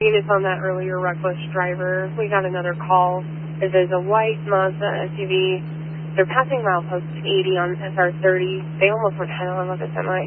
It's on that earlier reckless driver. We got another call. It is a white Mazda SUV. They're passing milepost 80 on SR30. They almost went head on with a semi.